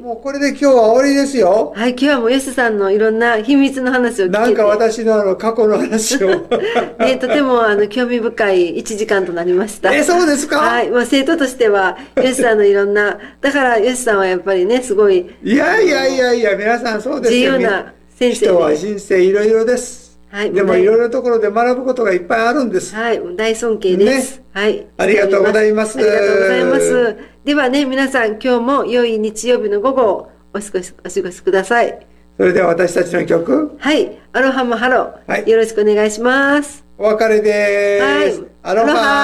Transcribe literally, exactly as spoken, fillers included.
もうこれで今日は終わりですよ。 はい、今日はもうヨシさんのいろんな秘密の話を聞けて。 なんか私のあの過去の話を。 ね、とてもあの興味深いいちじかんとなりました。 え、そうですか？ はい、まあ、生徒としては、ヨシさんのいろんな、だからヨシさんはやっぱりね、すごい。 いやいやいやいや、皆さんそうですよ。 自由な先生で。 人は人生いろいろです。はい、でもいろいろなところで学ぶことがいっぱいあるんです。 はい、大尊敬です。ね、はい。 ありがとうございます。 ありがとうございます。ではね、皆さん今日も良い日曜日の午後をお過ごし、お過ごしください。 それでは私たちの曲。 はい、アロハマハロ。 はい、 よろしくお願いします。 お別れです。はい、アロハ。